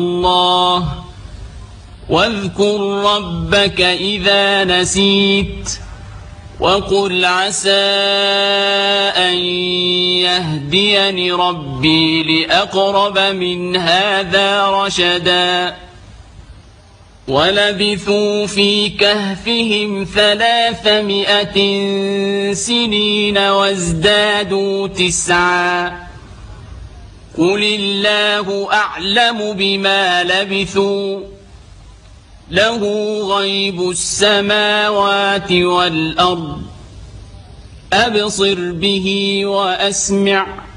الله واذكر ربك إذا نسيت وقل عسى أن يهديني ربي لأقرب من هذا رشدا ولبثوا في كهفهم 300 سنين وازدادوا 9 قل الله أعلم بما لبثوا له غيب السماوات والأرض أبصر به وأسمع